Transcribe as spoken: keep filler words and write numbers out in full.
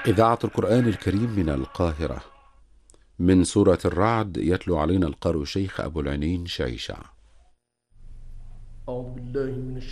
إذاعة القرآن الكريم من القاهرة، من سورة الرعد، يتلو علينا القارئ الشيخ أبو العينين شعيشع. أعوذ بالله من